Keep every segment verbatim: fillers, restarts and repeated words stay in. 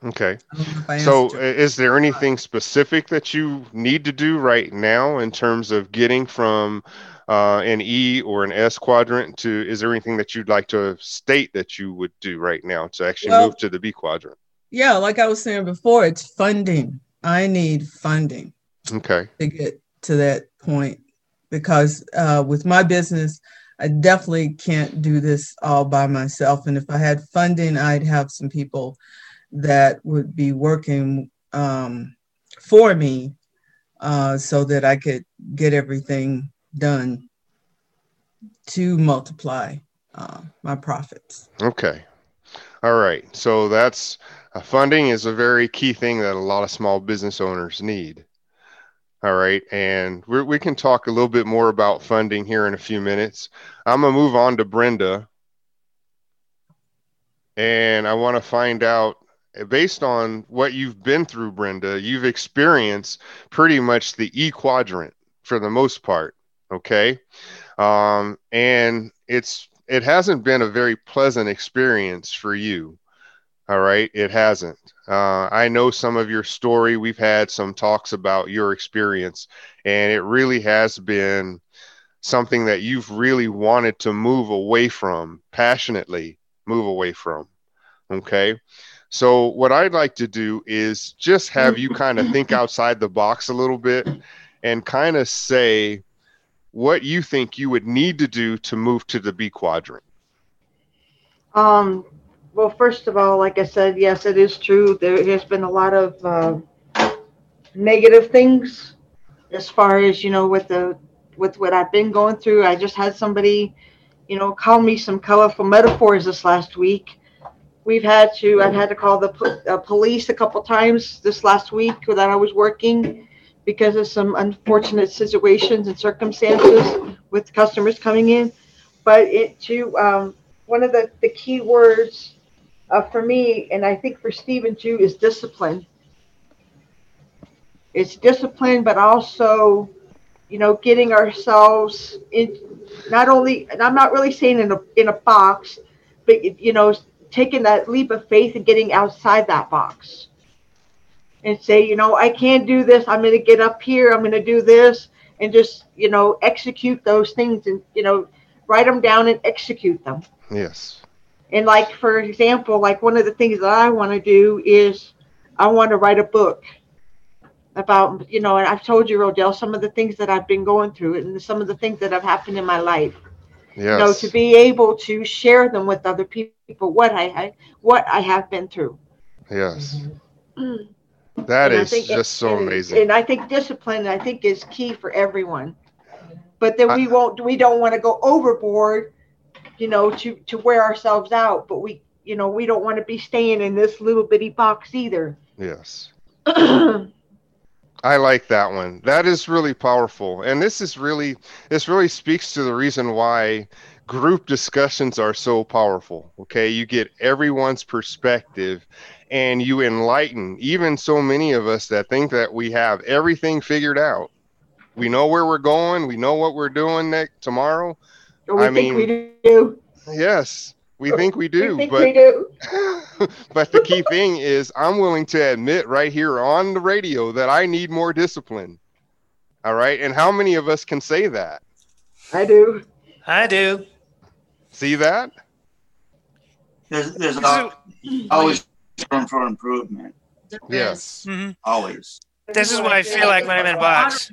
Okay. I don't know if I answered So, your i- is there anything specific that you need to do right now in terms of getting from uh, an E or an S quadrant to, is there anything that you'd like to state that you would do right now to actually move Well, to the B quadrant? yeah, like I was saying before, it's funding. I need funding Okay. to get to that point because uh, with my business, I definitely can't do this all by myself. And if I had funding, I'd have some people that would be working um, for me uh, so that I could get everything done to multiply uh, my profits. Okay. All right. So that's uh, funding is a very key thing that a lot of small business owners need. All right. And we we can talk a little bit more about funding here in a few minutes. I'm going to move on to Brenda, and I want to find out, uh, based on what you've been through, Brenda, you've experienced pretty much the E quadrant for the most part. Okay. Um, and it's, it hasn't been a very pleasant experience for you. All right. It hasn't. Uh, I know some of your story. We've had some talks about your experience, and it really has been something that you've really wanted to move away from, passionately move away from. Okay. So, what I'd like to do is just have you kind of think outside the box a little bit and kind of say what you think you would need to do to move to the B quadrant. Um, well, first of all, like I said, yes, it is true. There has been a lot of uh, negative things as far as you know with the with what I've been going through. I just had somebody, you know, call me some colorful metaphors this last week. We've had to I've had to call the po- uh, police a couple times this last week that I was working because of some unfortunate situations and circumstances with customers coming in. But it to um, one of the, the key words uh, for me, and I think for Stephen too, is discipline. It's discipline, but also, you know, getting ourselves in, not only, and I'm not really saying in a in a box, but you know, taking that leap of faith and getting outside that box and say, you know, I can't do this. I'm going to get up here. I'm going to do this, and just you know, execute those things, and you know, write them down and execute them. Yes. And like for example, like one of the things that I want to do is I want to write a book about, you know, and I've told you, Rodell, some of the things that I've been going through and some of the things that have happened in my life. You know, to Yes. be able to share them with other people, what I, I what I have been through. Yes. And That I is think, just so and, amazing. and I think discipline, I think, is key for everyone. But then I, we won't, we don't want to go overboard, you know, to to wear ourselves out. But we, you know, we don't want to be staying in this little bitty box either. yes. I like that one. That is really powerful. And this is really, this really speaks to the reason why group discussions are so powerful. Okay. You get everyone's perspective and you enlighten even so many of us that think that we have everything figured out. We know where we're going. We know what we're doing next tomorrow. Or we I think mean, we do. yes, we think we We do, think but we do. but the key thing is I'm willing to admit right here on the radio that I need more discipline. All right. And how many of us can say that? I do. I do. See that? There's there's This is, always room for improvement. Yes. mhm. Always. This is what I feel like when I'm in a box.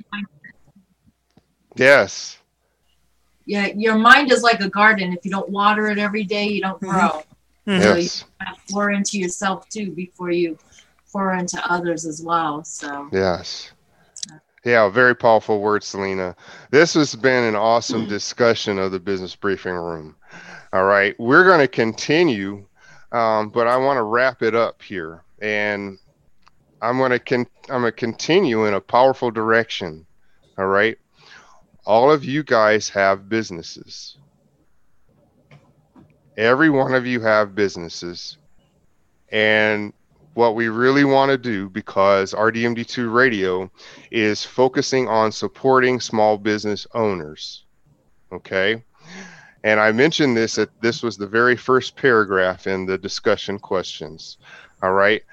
Yes. Yeah, your mind is like a garden. If you don't water it every day, you don't grow. Mhm. So you Yes. have to pour into yourself too before you pour into others as well. So Yes. Yeah, very powerful words, Selena. This has been an awesome discussion of the business briefing room. All right. We're going to continue, um, but I want to wrap it up here. And I'm going to con- I'm going to continue in a powerful direction. All right. All of you guys have businesses. Every one of you have businesses. And what we really want to do, because R D M D two Radio is focusing on supporting small business owners. Okay. And I mentioned this, that this was the very first paragraph in the discussion questions. All right.